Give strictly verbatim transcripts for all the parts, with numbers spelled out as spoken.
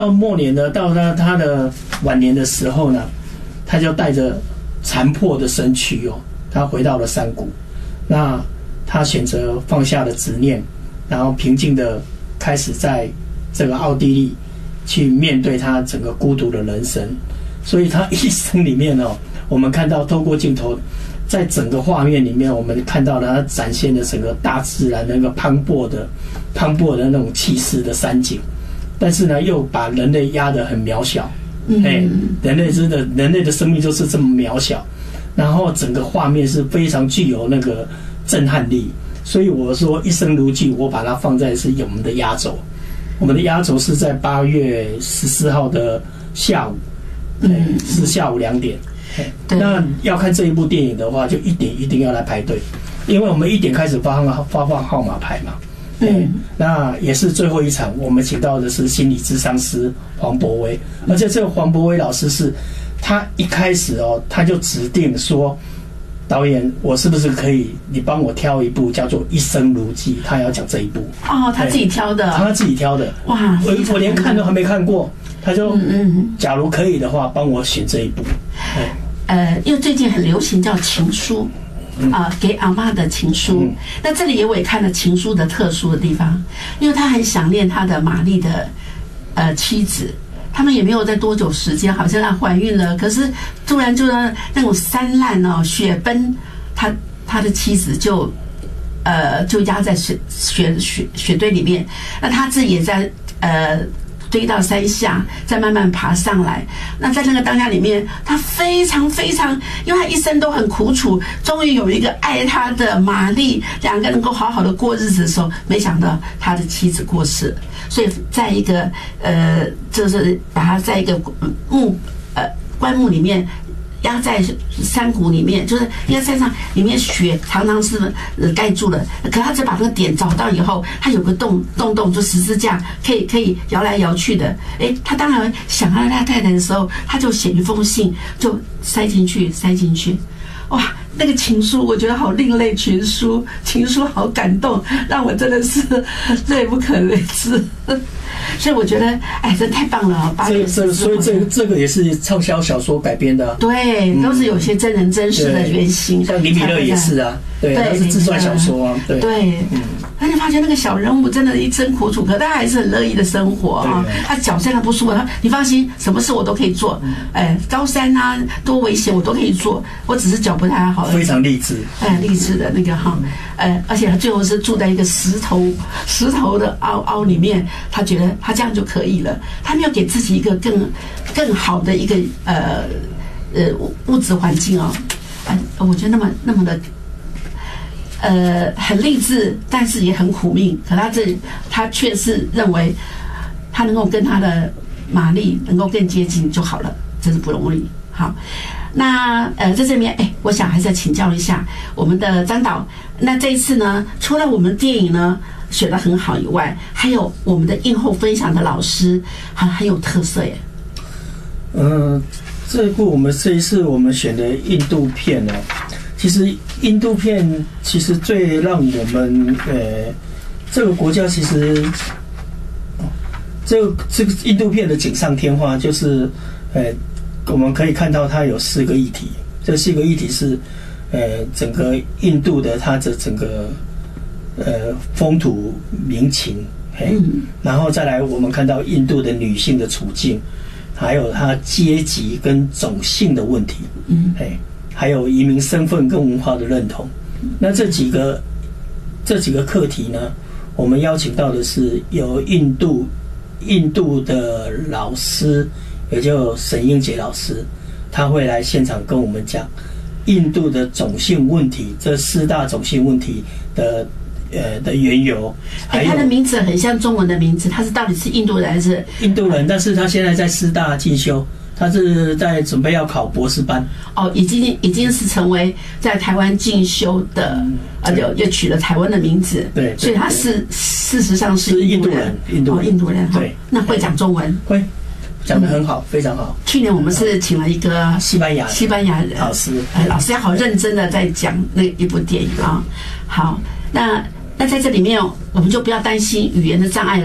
到末年呢，到他他的晚年的时候呢，他就带着残破的身躯哦，他回到了山谷。那他选择放下了执念，然后平静的开始在这个奥地利去面对他整个孤独的人生。所以他一生里面哦，我们看到透过镜头，在整个画面里面，我们看到了他展现的整个大自然那个磅礴的、磅礴的那种气势的山景，但是呢，又把人类压得很渺小。嗯，哎，人类真的，人类的生命就是这么渺小。然后整个画面是非常具有那个震撼力。所以我说一生如寄，我把它放在是我们的压轴。我们的压轴是在八月十四号的下午。嗯，是下午两点。那要看这一部电影的话，就一点一定要来排队，因为我们一点开始发放发放号码牌嘛。嗯，那也是最后一场，我们请到的是心理咨商师黄博威，而且这个黄博威老师是，他一开始哦，他就指定说，导演，我是不是可以你帮我挑一部叫做《一生如寄》，他要讲这一部。哦， 他自己挑的， 他自己挑的。哇，我我连看都还没看过。他就，假如可以的话，帮我选这一部。 呃，因为最近很流行叫情书，啊、呃，给阿嬷的情书。嗯、那这里也我也看了情书的特殊的地方，因为他很想念他的玛丽的呃妻子，他们也没有在多久时间，好像她怀孕了，可是突然就那种山难哦，雪崩，他他的妻子就呃就压在雪雪雪雪堆里面，那他自己也在呃。堆到山下，再慢慢爬上来。那在那个当下里面，他非常非常，因为他一生都很苦楚，终于有一个爱他的玛丽，两个能够好好的过日子的时候，没想到他的妻子过世，所以在一个呃，就是把他在一个木呃棺木里面。压在山谷里面，就是因为山上里面雪常常是呃盖住了，可他只把那个点找到以后，他有个洞洞洞，就十字架可以可以摇来摇去的。哎，他当然想到他太太的时候，他就写一封信，就塞进去塞进去。哇，那个情书我觉得好另类情书，情书好感动，让我真的是泪不可泪之。所以我觉得，哎，这太棒了！八月这所以这个这个也是畅销小说改编的、啊， 对，都是有些真人真事的原型。 像李米勒也是啊，对，他是自传小说啊，对。 对，嗯，而且发现那个小人物真的一生苦楚，可他还是很乐意的生活啊。他脚真的不舒服，他你放心，什么事我都可以做。哎，高山啊，多危险我都可以做，我只是脚不太好。 非常励志， 哎，励志的那个哈，呃，而且他最后是住在一个石头石头的凹凹里面，他觉得。他这样就可以了，他没有给自己一个更更好的一个呃呃物质环境哦，呃，我觉得那么那么的呃很励志，但是也很苦命。可他这他却是认为他能够跟他的玛丽能够更接近就好了，真是不容易。好，那呃在这边哎，我想还是要请教一下我们的张导。那这一次呢，除了我们电影呢选得很好以外，还有我们的映后分享的老师很很有特色耶。 嗯、呃，这部我们这一次我们选的印度片呢、啊，其实印度片其实最让我们呃这个国家其实这个这个印度片的锦上添花，就是呃我们可以看到它有四个议题，这四个议题是呃整个印度的它的整个。呃，风土民情，嘿，然后再来，我们看到印度的女性的处境，还有她阶级跟种姓的问题，嗯，嘿，还有移民身份跟文化的认同。那这几个这几个课题呢，我们邀请到的是有印度印度的老师，也就沈英杰老师，他会来现场跟我们讲印度的种姓问题，这四大种姓问题的。呃的缘由， 哎，他的名字很像中文的名字，他是到底是印度人还是印度人？但是他现在在师大进修，他是在准备要考博士班。 哦，已经已经是成为在台湾进修的，呃，就也取了台湾的名字。 对， 所以他是事实上是印度人， 印度人， 印度人。 对， 那会讲中文？ 会。讲得很好，非常好。 去年我们是请了一个西班牙西班牙人老师， 呃，老师也好认真的在讲那一部电影啊。好，那那在这里面我们就不要担心语言的障碍了。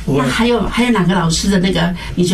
不会那还有还有哪个老师的那个你觉得